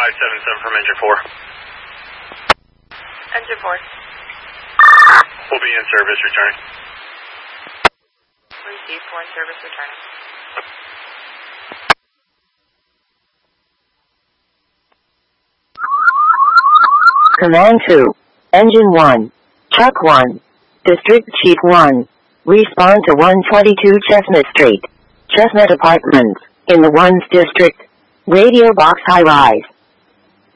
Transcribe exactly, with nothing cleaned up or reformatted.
five seven seven from engine four. Engine four. We'll be in service returning. Received, four in service returning. Command two. Engine one. Chuck one. District Chief one. Respond to one twenty-two Chestnut Street. Chestnut Apartments, in the ones district. Radio box high rise.